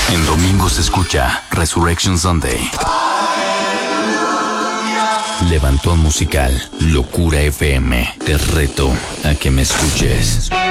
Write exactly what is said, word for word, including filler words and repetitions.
En domingo se escucha Resurrection Sunday. Levantón musical, Locura F M. Te reto a que me escuches.